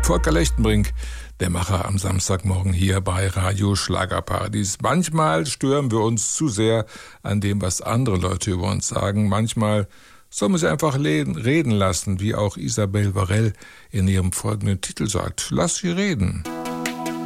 Volker Lechtenbrink, der Macher am Samstagmorgen hier bei Radio Schlagerparadies. Manchmal stören wir uns zu sehr an dem, was andere Leute über uns sagen. Manchmal sollen wir sie einfach reden lassen, wie auch Isabelle Varell in ihrem folgenden Titel sagt. Lass sie reden.